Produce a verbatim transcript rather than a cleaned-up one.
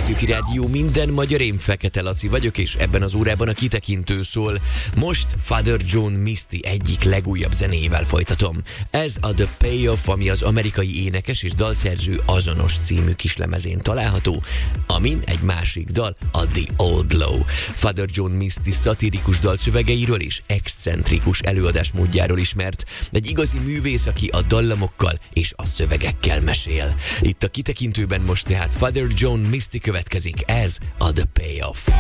Petőfi Rádió, minden magyar, én Fekete Laci vagyok, és ebben az órában a kitekintő szól. Most Father John Misty egyik legújabb zenéjével folytatom. Ez a The Payoff, ami az amerikai énekes és dalszerző azonos című kislemezén található, amin egy másik dal, a The Old Low. Father John Misty szatirikus dalszövegeiről és excentrikus előadásmódjáról ismert, egy igazi művész, aki a dallamokkal és a szövegekkel mesél. Itt a kitekintőben most tehát Father John Misty következik, ez a The Payoff.